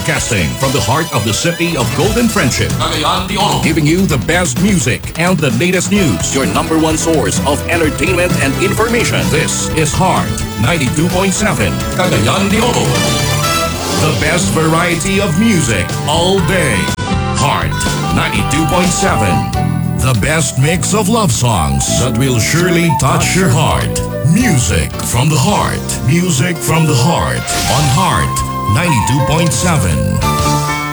Broadcasting from the heart of the city of Golden Friendship. Cagayan de Oro. Giving you the best music and the latest news. Your number one source of entertainment and information. This is Heart 92.7. Cagayan de Oro. The best variety of music all day. Heart 92.7. The best mix of love songs that will surely touch your heart. Music from the heart. Music from the heart. On Heart 92.7.